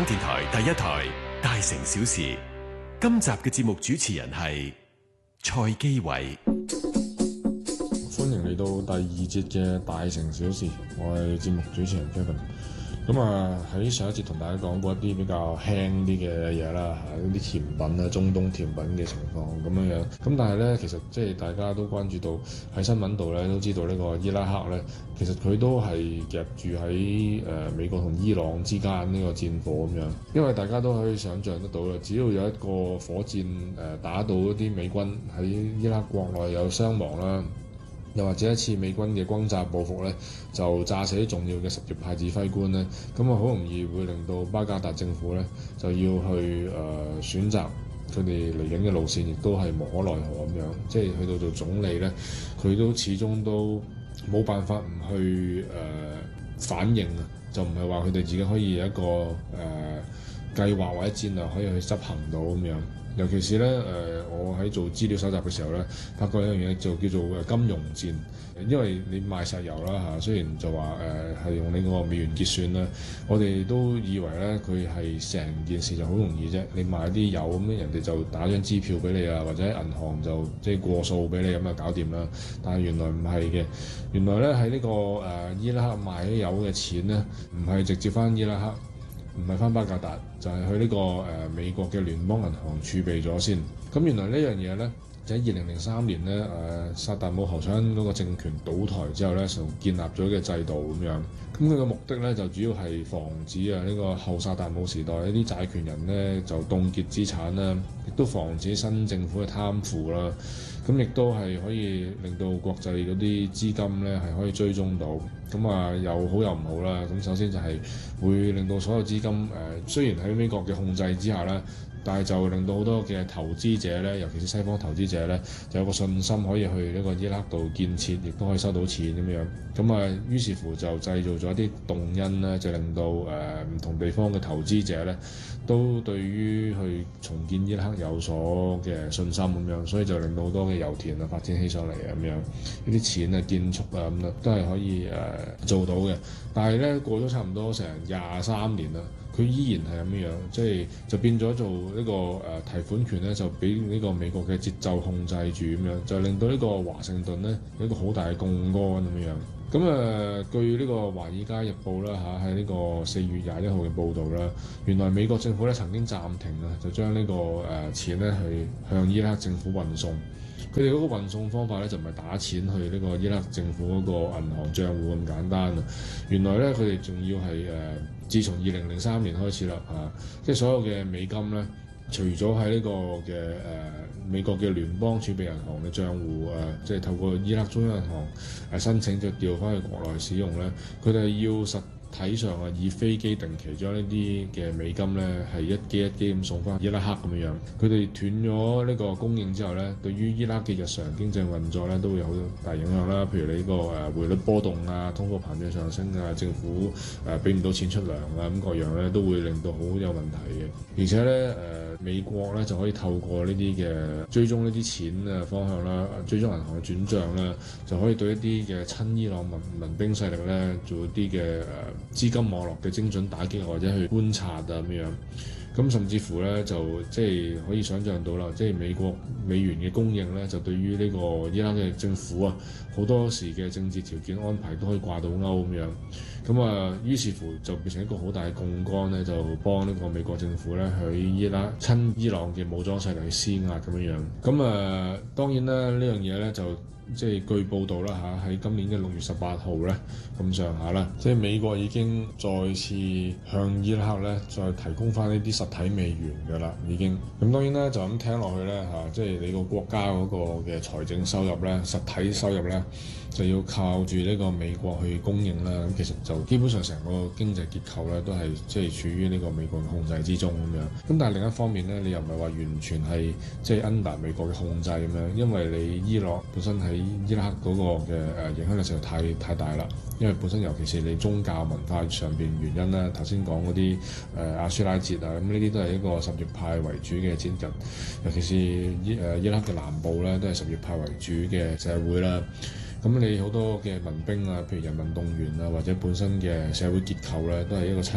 電台第一台《大城小事》，今集嘅節目主持人係蔡基偉。 歡迎嚟到第二節嘅《大城小事》，我係節目主持人 Kevin。咁喺上一節同大家講過一啲比較輕啲嘅嘢啦，呢啲甜品啊，中東甜品嘅情況咁樣。咁但係咧，其實即係大家都關注到喺新聞度咧，都知道呢個伊拉克咧，其實佢都係夾住喺美國同伊朗之間呢個戰火咁樣。因為大家都可以想像得到啦，只要有一個火箭打到一啲美軍喺伊拉克國內有傷亡啦，又或者一次美軍嘅轟炸報復咧，就炸死重要嘅什葉派指揮官咧，咁好容易會令到巴格達政府咧就要去選擇佢哋嚟緊嘅路線，亦都係無可奈何咁樣。即係去到做總理咧，佢都始終都冇辦法唔去反應啊，就唔係話佢哋自己可以有一個計劃或者戰略可以去執行到咁樣。尤其是咧我喺做資料搜集嘅時候咧，發覺有一樣嘢就叫做金融戰，因為你賣石油啦雖然就話係用呢個美元結算啦，我哋都以為咧佢係成件事就好容易啫，你賣啲油咁人哋就打張支票俾你啊，或者銀行就即係過數俾你咁就搞掂啦。但係原來唔係嘅，原來咧喺呢個伊拉克賣啲油嘅錢咧，唔係直接翻伊拉克，唔係翻巴格達，就係去呢個美國嘅聯邦銀行儲備咗先。咁原來呢樣嘢咧，就喺2003年咧薩達姆侯賽因嗰個政權倒台之後咧，就建立咗嘅制度咁樣。咁佢嘅目的咧就主要係防止呢個後薩達姆時代一啲債權人咧就凍結資產啦，亦都防止新政府嘅貪腐啦。咁亦都係可以令到國際嗰啲資金咧係可以追蹤到，咁又好又唔好啦。咁首先就係會令到所有資金雖然喺美國嘅控制之下咧，但係就令到好多嘅投資者咧，尤其是西方投資者咧，就有個信心可以去呢個伊拉克度建設，亦都可以收到錢咁樣。咁於是乎就製造咗一啲動因咧，就令到唔同地方嘅投資者咧，都對於去重建伊拉克有所嘅信心咁樣，所以就令到好多嘅油田發展起上嚟咁樣，呢啲錢建築咁樣都係可以做到嘅。但係咧過咗差唔多成23年啦，佢依然係咁樣，即係就變咗做呢個提款權咧，就俾呢個美國嘅節奏控制住咁樣，就令到呢個華盛頓咧有一個好大嘅槓桿咁樣。咁據呢個《華爾街日報》啦喺呢個4月21號嘅報導啦，原來美國政府咧曾經暫停就將呢個錢咧去向伊拉克政府運送。佢哋嗰個運送方法咧就唔係打錢去呢個伊拉克政府嗰個銀行帳戶咁簡單啊！原來咧佢哋仲要係自從2003年開始啦即係所有嘅美金咧，除咗喺呢個嘅美國嘅聯邦儲備銀行嘅帳戶即係透過伊拉克中央銀行申請就調翻去國內使用咧，佢哋要實體上以飛機定期將呢啲嘅美金咧係一機一機咁送翻伊拉克咁樣。佢哋斷咗呢個供應之後咧，對於伊拉克嘅日常經濟運作咧都會有好大影響啦。譬如你呢個匯率波動通貨膨脹上升政府俾唔到錢出糧咁各樣咧都會令到好有問題嘅。而且咧美國咧就可以透過呢啲嘅追蹤呢啲錢方向啦，追蹤銀行嘅轉帳啦，就可以對一啲嘅親伊朗民兵勢力咧做一啲嘅資金網絡嘅精準打擊或者去觀察咁樣。咁甚至乎咧就即係可以想像到啦，即係美元嘅供應咧就對於呢個伊拉克嘅政府好多時嘅政治條件安排都可以掛到鈎咁樣。咁於是乎就變成一個好大嘅槓桿咧，就幫呢個美國政府咧喺親伊朗嘅武裝勢力去施壓咁樣。咁當然啦，呢樣嘢咧就即係據報道啦喺今年嘅6月18號咧咁上下啦，即係美國已經再次向伊拉克咧再提供翻呢啲實體美元㗎啦，已經。咁當然啦，就咁聽落去咧即係你個國家嗰個嘅財政收入咧，實體收入咧就要靠住呢個美國去供應啦。咁其實就基本上成個經濟結構咧都係即係處於呢個美國嘅控制之中咁樣。咁但係另一方面咧，你又唔係話完全係即係 under 美國嘅控制咁樣，因為你伊朗本身喺伊拉克嗰個嘅影響力實在太大啦。因為本身尤其是你宗教文化上邊原因啦，頭先講嗰啲阿舒拉節咁呢啲都係一個什葉派為主嘅節日，尤其是伊拉克嘅南部咧都係什葉派為主嘅社會啦。咁你好多嘅民兵譬如人民動員或者本身嘅社會結構咧都係一個